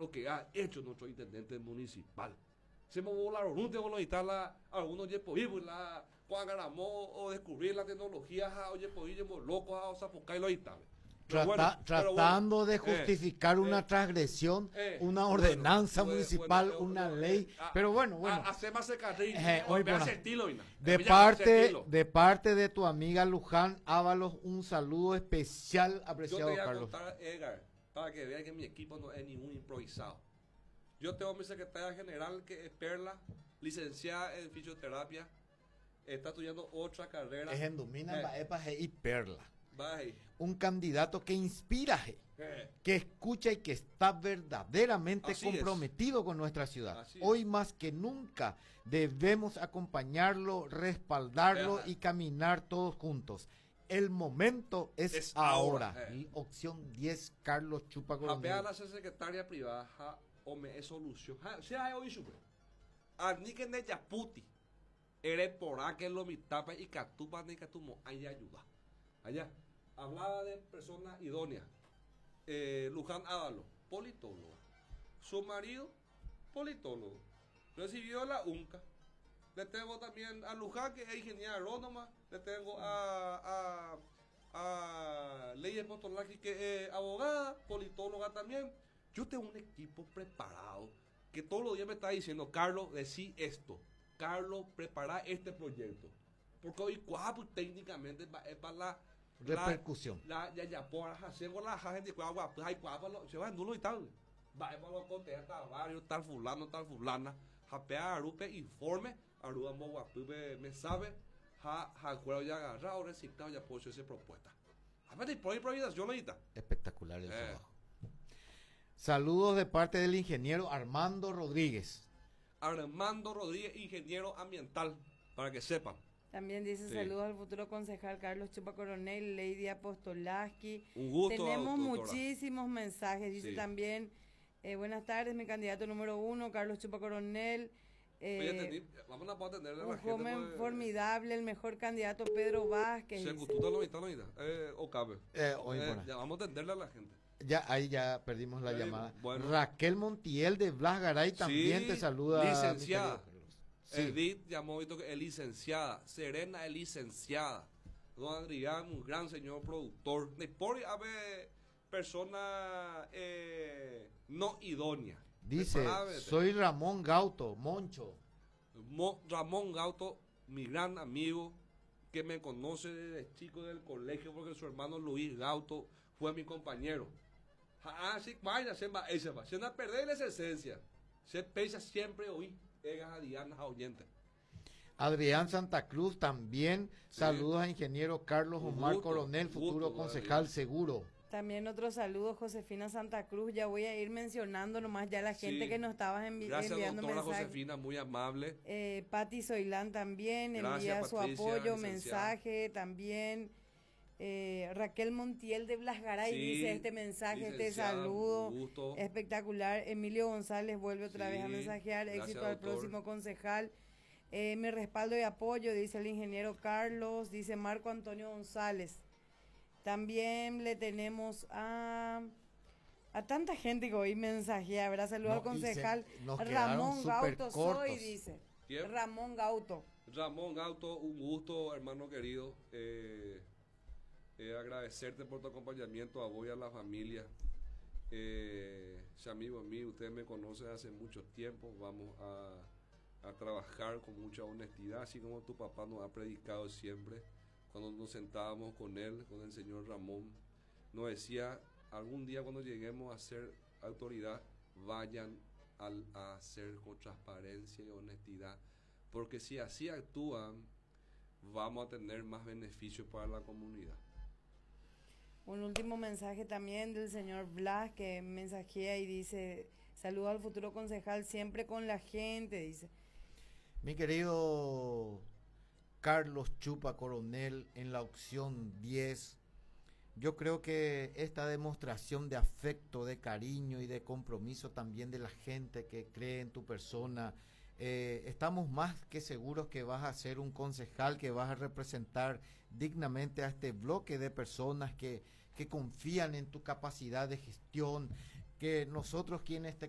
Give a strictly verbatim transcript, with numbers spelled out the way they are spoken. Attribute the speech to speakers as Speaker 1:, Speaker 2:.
Speaker 1: lo que ha hecho nuestro intendente municipal. Se me volaron un tengo que la algunos ya podemos la cuando ganamos o descubrir la tecnología, oye podíamos locos a Zapucay y lo tal.
Speaker 2: Trata,
Speaker 1: Bueno,
Speaker 2: tratando
Speaker 1: bueno,
Speaker 2: de justificar
Speaker 1: eh,
Speaker 2: una
Speaker 1: eh,
Speaker 2: transgresión,
Speaker 1: eh,
Speaker 2: una
Speaker 1: bueno,
Speaker 2: ordenanza
Speaker 1: bueno,
Speaker 2: municipal,
Speaker 1: bueno,
Speaker 2: una
Speaker 1: bueno,
Speaker 2: ley,
Speaker 1: eh, a-
Speaker 2: pero bueno, bueno.
Speaker 1: Hace más carril,
Speaker 2: Eh,
Speaker 1: hoy
Speaker 2: hoy, bueno,
Speaker 1: estilo, Ina.
Speaker 2: de
Speaker 1: Me llama ese
Speaker 2: parte,
Speaker 1: estilo.
Speaker 2: de parte de tu amiga Luján Ábalos, un saludo especial,
Speaker 1: Yo te
Speaker 2: apreciado
Speaker 1: voy a
Speaker 2: Carlos.
Speaker 1: contar, Edgar, para que vean que mi equipo no es ningún improvisado. Yo tengo mi secretaria general que es Perla, licenciada en fisioterapia, está estudiando otra carrera.
Speaker 2: Es en Domina,
Speaker 1: Eh.
Speaker 2: Baepa, y Perla.
Speaker 1: Bye.
Speaker 2: Un candidato que inspira, je,
Speaker 1: Eh.
Speaker 2: que escucha y que está verdaderamente
Speaker 1: Así
Speaker 2: comprometido con nuestra ciudad.
Speaker 1: Así es.
Speaker 2: Hoy más que nunca debemos acompañarlo, respaldarlo
Speaker 1: Ajá.
Speaker 2: y caminar todos juntos. El momento es,
Speaker 1: Es
Speaker 2: ahora.
Speaker 1: ahora, eh.
Speaker 2: Y opción diez, Carlos Chupa
Speaker 1: Japea
Speaker 2: Coronel.
Speaker 1: la secretaria privada, ja, o me es solución. Ja, si hay hoy super. Arnique de Yaputi. Eres por aquel lo mitapa y catupa ni catumo. Hay ayuda. Allá. Hablaba de personas idóneas. Eh, Luján Ávalo, politólogo. Su marido, politólogo. Recibió la UNCA. Le tengo también a Luján, que es ingeniero agrónoma. Le tengo a, a, a Leyes Postolaki, que es abogada, politóloga también. Yo tengo un equipo preparado que todos los días me está diciendo, Carlos, decí esto. Carlos, prepara este proyecto. Porque hoy, cuapo, técnicamente es para la
Speaker 2: Repercusión.
Speaker 1: La, ya, ya, por hacer la gente, cuapo, hay cuapo, se va en nulo y tal. Va, para los contes, tal barrio, tal fulano, tal fulana. Japea, arupe, informe, aruba, moguapupe, me sabe, ja, ja, cuero ya agarrado, reciclado, ya puedo hacer esa propuesta. A ver, por improvisación, ahorita.
Speaker 2: Espectacular el
Speaker 1: Eh.
Speaker 2: trabajo. Saludos de parte del ingeniero Armando Rodríguez.
Speaker 1: Armando Rodríguez, ingeniero ambiental, para que sepan.
Speaker 3: También dice
Speaker 1: Sí.
Speaker 3: saludos al futuro concejal Carlos Chupa Coronel, Lady Apostolaski.
Speaker 1: Un gusto,
Speaker 3: Tenemos
Speaker 1: doctora.
Speaker 3: muchísimos mensajes. Dice
Speaker 1: Sí.
Speaker 3: también, eh, buenas tardes, mi candidato número uno, Carlos Chupa Coronel. Eh,
Speaker 1: Oye, atendí, vamos a poder atenderle a la
Speaker 3: un
Speaker 1: gente.
Speaker 3: joven
Speaker 1: pues,
Speaker 3: formidable, el mejor candidato Pedro Vázquez.
Speaker 1: Se
Speaker 3: dice.
Speaker 1: cututa la mitad, la mitad. Eh, o cabe.
Speaker 2: Eh, hoy,
Speaker 1: Eh,
Speaker 2: bueno.
Speaker 1: ya vamos a atenderle a la gente.
Speaker 2: Ya, ahí ya perdimos la
Speaker 1: Ya
Speaker 2: llamada.
Speaker 1: digo, bueno.
Speaker 2: Raquel Montiel de Blas Garay también
Speaker 1: Sí,
Speaker 2: te saluda.
Speaker 1: licenciada.
Speaker 2: mi querido Carlos. Sí.
Speaker 1: Edith llamó ahorita que es licenciada. Serena es licenciada. Don Adrián, un gran señor productor. De por haber persona eh, no idónea.
Speaker 2: Dice,
Speaker 1: Prepárate.
Speaker 2: soy Ramón Gauto, Moncho.
Speaker 1: Mo- Ramón Gauto, mi gran amigo, que me conoce desde chico del colegio, porque su hermano Luis Gauto fue mi compañero. Ah, sí, vaya, se va, se va. Se va a perder esa esencia. Se pesa siempre oír, egas a Diana, a oyentes.
Speaker 2: Adrián Santa Cruz también.
Speaker 1: Sí.
Speaker 2: Saludos a ingeniero Carlos
Speaker 1: Un
Speaker 2: Omar
Speaker 1: gusto,
Speaker 2: Coronel,
Speaker 1: un
Speaker 2: futuro
Speaker 1: gusto,
Speaker 2: concejal
Speaker 1: Adrián.
Speaker 2: seguro.
Speaker 3: También otro saludo, Josefina Santa Cruz. Ya voy a ir mencionando nomás ya la gente
Speaker 1: Sí.
Speaker 3: que nos estaba envi
Speaker 1: Gracias,
Speaker 3: enviando
Speaker 1: doctora
Speaker 3: mensajes.
Speaker 1: Josefina, muy amable.
Speaker 3: Eh, Patti Soilán también
Speaker 1: Gracias,
Speaker 3: envía su
Speaker 1: Patricia,
Speaker 3: apoyo,
Speaker 1: licenciada.
Speaker 3: mensaje también. Eh, Raquel Montiel de Blas Garay
Speaker 1: Sí,
Speaker 3: dice este mensaje, este
Speaker 1: licenciada,
Speaker 3: saludo
Speaker 1: un gusto.
Speaker 3: espectacular. Emilio González vuelve otra
Speaker 1: Sí,
Speaker 3: vez a mensajear.
Speaker 1: gracias,
Speaker 3: Éxito al
Speaker 1: doctor.
Speaker 3: próximo concejal. Eh, mi respaldo y apoyo, dice el ingeniero Carlos, dice Marco Antonio González. También le tenemos a a tanta gente que hoy mensajea, ¿verdad? Saludos
Speaker 2: No,
Speaker 3: al
Speaker 2: y se-
Speaker 3: concejal
Speaker 2: nos quedaron
Speaker 3: Ramón
Speaker 2: súper
Speaker 3: Gauto
Speaker 2: cortos.
Speaker 3: soy, dice.
Speaker 1: ¿Quién?
Speaker 3: Ramón Gauto.
Speaker 1: Ramón Gauto, un gusto, hermano querido. Eh, eh, agradecerte por tu acompañamiento a vos y a la familia. Eh, es amigo mío, usted me conoce hace mucho tiempo. Vamos a, a trabajar con mucha honestidad, así como tu papá nos ha predicado siempre. Cuando nos sentábamos con él, con el señor Ramón, nos decía, algún día cuando lleguemos a ser autoridad, vayan al, a hacer con transparencia y honestidad, porque si así actúan, vamos a tener más beneficios para la comunidad.
Speaker 3: Un último mensaje también del señor Blas que mensajea y dice, saludos al futuro concejal, siempre con la gente, dice.
Speaker 2: Mi querido Carlos Chupa Coronel, en la opción diez, yo creo que esta demostración de afecto, de cariño y de compromiso también de la gente que cree en tu persona, eh, estamos más que seguros que vas a ser un concejal, que vas a representar dignamente a este bloque de personas que, que confían en tu capacidad de gestión, que nosotros quienes te